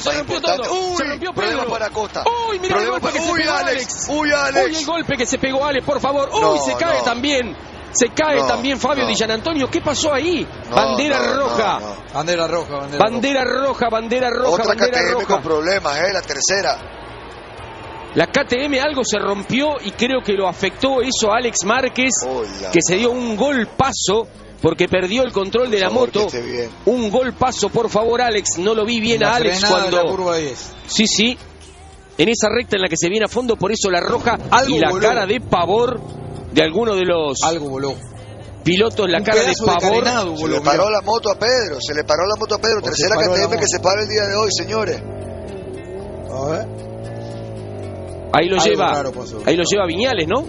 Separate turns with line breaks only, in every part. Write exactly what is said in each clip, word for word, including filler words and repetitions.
se
más
rompió
importante.
todo.
Uy,
Se rompió
problema
Pedro.
para Costa.
Uy, mira el
Problema
golpe
para...
que se
Uy,
pegó
Alex.
Alex.
Uy, Alex.
Uy, el golpe que se pegó Alex, por favor. Uy,
No,
se cae
no.
también. Se cae
No,
también Fabio
no.
Di Gianantonio. ¿Qué pasó ahí?
No,
bandera
no,
roja.
no, no.
Bandera roja, bandera,
Bandera roja, bandera roja,
Otra
bandera
K T M
roja.
con problemas, eh, la tercera.
La K T M algo se rompió y creo que lo afectó eso a Alex Márquez,
Hola.
que se dio un golpazo porque perdió el control de la
favor,
moto.
que esté bien.
Un golpazo, por favor, Alex. No lo vi bien
En la
a Alex
frenada de
cuando...
la curva diez.
Sí, sí. En esa recta en la que se viene a fondo, por eso la roja
Algo
y la
voló.
cara de pavor de alguno de los
Algo voló.
pilotos, la
Un
cara de
pedazo de
pavor.
carenado
Se
voló,
le
mirá.
paró la moto a Pedro, se le paró la moto a Pedro.
O se
Tercera
paró la
K T M que
moto.
se para el día de hoy, señores.
A ver.
Ahí lo
Algo
lleva,
raro pasó.
ahí lo lleva Viñales, ¿no?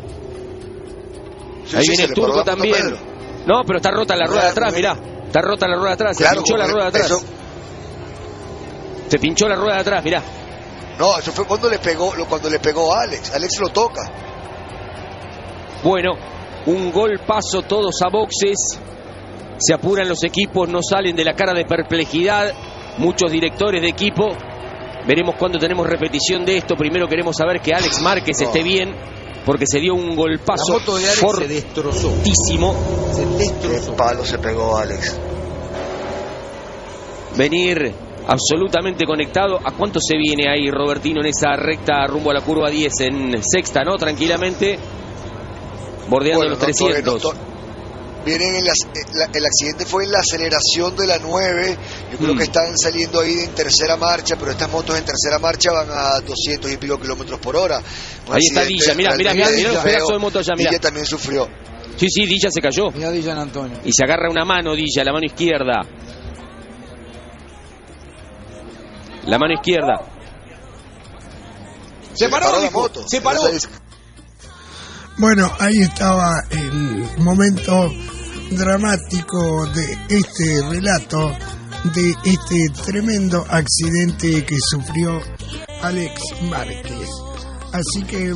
Sí,
Ahí
sí,
viene
se
el
le paró
turco
la moto a
también.
Pedro.
No, pero está rota la rueda de atrás,
Claro,
mirá. Está rota la rueda de atrás, se
Claro,
pinchó la
porque
rueda de atrás.
eso-
Se pinchó la rueda de atrás, mirá.
No, eso fue cuando le pegó, lo- cuando le pegó a Alex. Alex lo toca.
Bueno, un golpazo, todos a boxes. Se apuran los equipos, no salen de la cara de perplejidad. Muchos directores de equipo. Veremos cuándo tenemos repetición de esto. Primero queremos saber que Alex Márquez
No.
esté bien, porque se dio un
La
golpazo
moto de Alex se destrozó.
fortísimo.
Se
Qué
destrozó.
palo se pegó Alex.
Venir absolutamente conectado. ¿A cuánto se viene ahí, Robertino, en esa recta rumbo a la curva diez? En sexta, ¿no? Tranquilamente. Bordeando
Bueno,
los
no, todavía no,
trescientos.
to- Vienen en las- eh, la- el accidente fue en la aceleración de la nueve. Yo creo
Mm.
que están saliendo ahí en tercera marcha, pero estas motos en tercera marcha van a doscientos y pico kilómetros por hora. Un
Ahí está
accidente
Dilla, mirá, mirá, mirá,
realmente
mirá los
feo.
pedazos de moto allá, mirá.
Dilla también sufrió.
Sí, sí, Dilla se cayó.
Mirá Di Gianantonio.
Y se agarra una mano, Dilla, la mano izquierda. La mano izquierda.
Se
le
paró,
la
dijo.
moto.
Se paró.
Entonces,
Bueno, ahí estaba el momento dramático de este relato, de este tremendo accidente que sufrió Alex Márquez. Así que